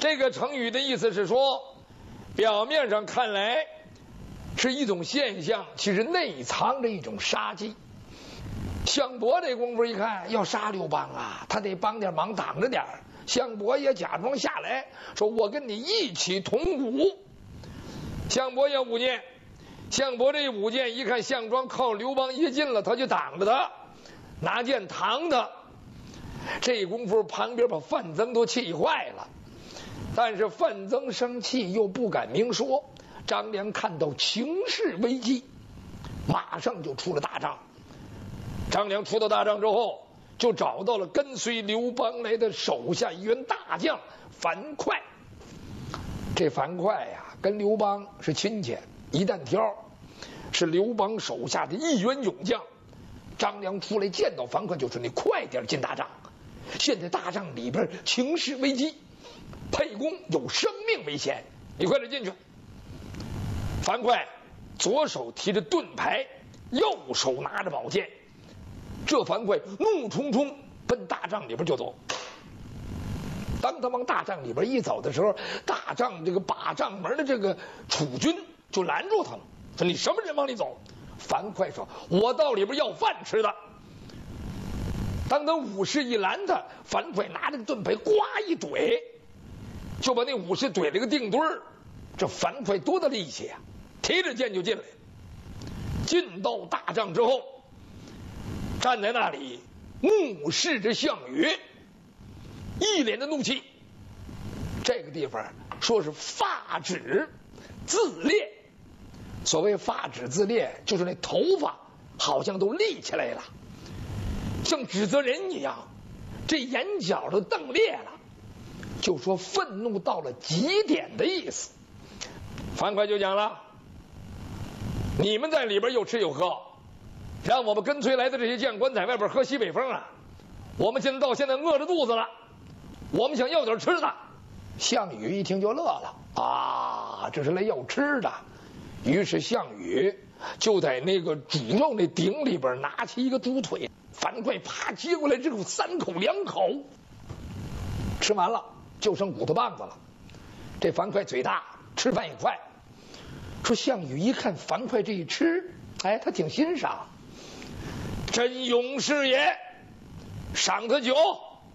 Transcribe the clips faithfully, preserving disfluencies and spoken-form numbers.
这个成语的意思是说，表面上看来是一种现象，其实内藏着一种杀机。项伯这功夫一看要杀刘邦啊，他得帮点忙，挡着点儿。项伯也假装下来说：“我跟你一起同舞。”项伯也舞剑，项伯这舞剑一看项庄靠刘邦一近了，他就挡着他，拿剑扛他。这功夫旁边把范增都气坏了，但是范增生气又不敢明说。张良看到情势危机，马上就出了大帐。张良出到大帐之后，就找到了跟随刘邦来的手下一员大将樊哙。这樊哙呀，跟刘邦是亲戚，一担挑，是刘邦手下的一员勇将。张良出来见到樊哙，就说：“你快点进大帐，现在大帐里边情势危机，沛公有生命危险，你快点进去。”樊哙左手提着盾牌，右手拿着宝剑。这樊哙怒冲冲奔大帐里边就走。当他往大帐里边一走的时候，大帐这个把帐门的这个楚军就拦住他了，说：“你什么人往里走？”樊哙说：“我到里边要饭吃的。”当他武士一拦他，樊哙拿着个盾牌呱一怼，就把那武士怼了个定墩儿。这樊哙多大力气啊，提着剑就进来。进到大帐之后，站在那里目视着项羽，一脸的怒气。这个地方说是发指自裂，所谓发指自裂，就是那头发好像都立起来了，像指责人一样，这眼角都瞪裂了，就说愤怒到了极点的意思。樊哙就讲了：“你们在里边又吃又喝，让我们跟随来的这些将官在外边喝西北风啊！我们现在到现在饿着肚子了，我们想要点吃的。”项羽一听就乐了啊，这是来要吃的。于是项羽就在那个煮肉那鼎里边拿起一个猪腿，樊哙啪接过来之后，三口两口吃完了，就剩骨头棒子了。这樊哙嘴大，吃饭也快。说项羽一看樊哙这一吃，哎，他挺欣赏，真勇士也，赏他酒。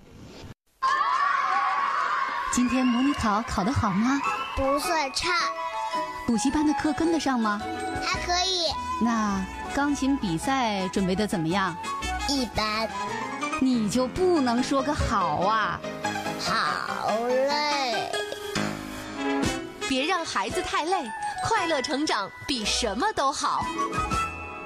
今天模拟考考得好吗？ 不算差。 补习班的课跟得上吗？ 还可以。 那钢琴比赛准备得怎么样？ 一般。 你就不能说个好啊？ 好累。 别让孩子太累，快乐成长比什么都好。